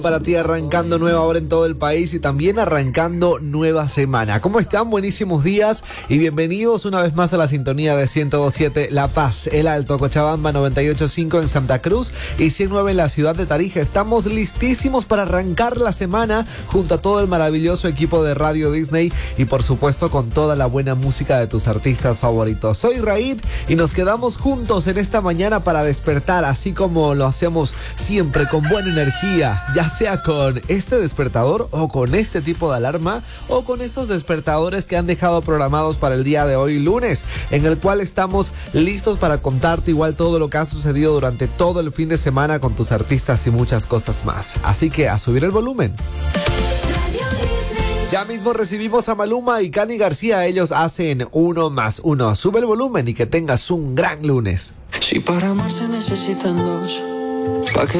Para ti, arrancando nueva hora en todo el país y también arrancando nueva semana. ¿Cómo están? Buenísimos días y bienvenidos una vez más a la sintonía de 102.7 La Paz, El Alto, Cochabamba 98.5 en Santa Cruz y 109 en la ciudad de Tarija. Estamos listísimos para arrancar la semana junto a todo el maravilloso equipo de Radio Disney y por supuesto con toda la buena música de tus artistas favoritos. Soy Raid y nos quedamos juntos en esta mañana para despertar, así como lo hacemos siempre, con buena energía, ya sea con este despertador o con este tipo de alarma o con esos despertadores que han dejado programados para el día de hoy, lunes, en el cual estamos listos para contarte igual todo lo que ha sucedido durante todo el fin de semana con tus artistas y muchas cosas más. Así que a subir el volumen. Ya mismo recibimos a Maluma y Cani García. Ellos hacen 1 más 1. Sube el volumen y que tengas un gran lunes. Si para amar se necesitan dos, ¿pa' qué